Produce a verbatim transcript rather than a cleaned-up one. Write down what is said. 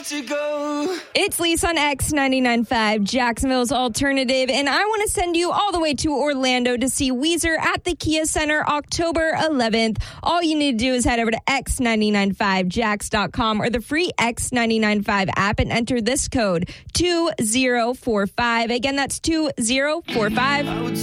to go. It's Lisa on X ninety-nine point five, Jacksonville's alternative, and I want to send you all the way to Orlando to see Weezer at the Kia Center October eleventh. All you need to do is head over to x nine nine five jacks dot com or the free X ninety-nine point five app and enter this code two zero four five. Again, that's two zero four five.